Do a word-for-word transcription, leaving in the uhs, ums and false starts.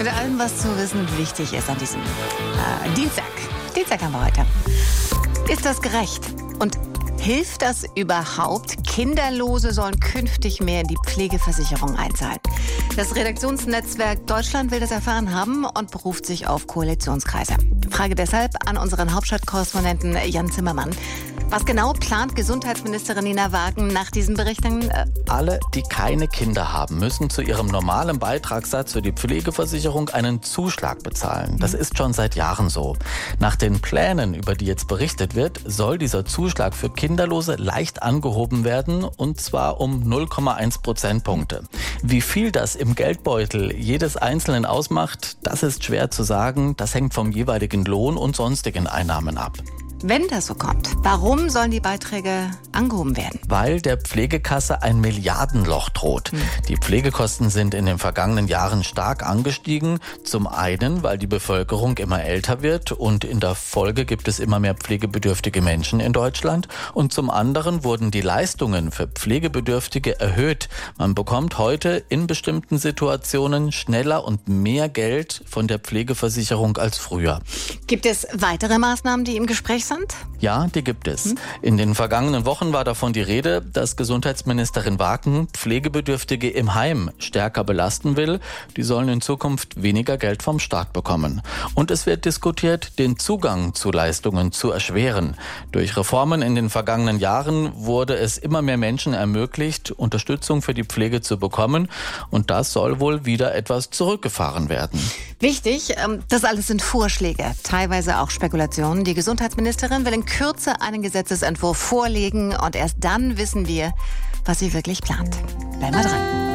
Mit allem, was zu wissen wichtig ist an diesem äh, Dienstag. Dienstag haben wir heute. Ist das gerecht? Und hilft das überhaupt? Kinderlose sollen künftig mehr in die Pflegeversicherung einzahlen. Das Redaktionsnetzwerk Deutschland will das erfahren haben und beruft sich auf Koalitionskreise. Frage deshalb an unseren Hauptstadtkorrespondenten Jan Zimmermann. Was genau plant Gesundheitsministerin Nina Wagen nach diesen Berichten? Alle, die keine Kinder haben, müssen zu ihrem normalen Beitragssatz für die Pflegeversicherung einen Zuschlag bezahlen. Das ist schon seit Jahren so. Nach den Plänen, über die jetzt berichtet wird, soll dieser Zuschlag für Kinderlose leicht angehoben werden, und zwar um null Komma eins Prozentpunkte. Wie viel das im Geldbeutel jedes Einzelnen ausmacht, das ist schwer zu sagen. Das hängt vom jeweiligen Lohn und sonstigen Einnahmen ab. Wenn das so kommt, warum sollen die Beiträge angehoben werden? Weil der Pflegekasse ein Milliardenloch droht. Hm. Die Pflegekosten sind in den vergangenen Jahren stark angestiegen. Zum einen, weil die Bevölkerung immer älter wird und in der Folge gibt es immer mehr pflegebedürftige Menschen in Deutschland. Und zum anderen wurden die Leistungen für Pflegebedürftige erhöht. Man bekommt heute in bestimmten Situationen schneller und mehr Geld von der Pflegeversicherung als früher. Gibt es weitere Maßnahmen, die im Gespräch sind? Ja, die gibt es. In den vergangenen Wochen war davon die Rede, dass Gesundheitsministerin Wagen Pflegebedürftige im Heim stärker belasten will. Die sollen in Zukunft weniger Geld vom Staat bekommen. Und es wird diskutiert, den Zugang zu Leistungen zu erschweren. Durch Reformen in den vergangenen Jahren wurde es immer mehr Menschen ermöglicht, Unterstützung für die Pflege zu bekommen. Und das soll wohl wieder etwas zurückgefahren werden. Wichtig, das alles sind Vorschläge, teilweise auch Spekulationen. Die Gesundheitsministerin will in Kürze einen Gesetzesentwurf vorlegen und erst dann wissen wir, was sie wirklich plant. Bleiben wir dran.